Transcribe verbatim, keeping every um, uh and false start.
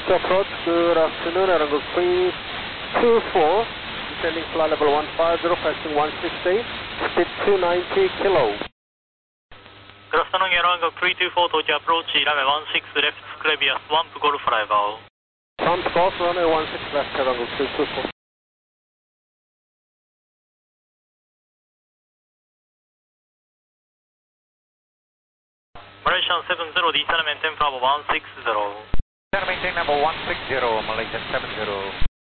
to approach. Good afternoon, Aeronautical three two four, descending flight level one five zero, passing one six eight, speed two ninety kilo. Good afternoon, Aeronautical three two four, Tokyo approach, runway one six left, Clevier, Swamp Golf arrival. Swamp Golf, runway one six left, Aeronautical three two four. Malaysian seven zero, descend maintain Bravo one six zero. Descend maintain number one six zero, Malaysian seven zero.